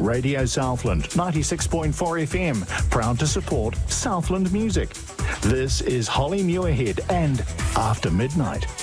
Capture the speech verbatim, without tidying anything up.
Radio Southland, ninety-six point four F M, proud to support Southland music. This is Holly Muirhead and After Midnight.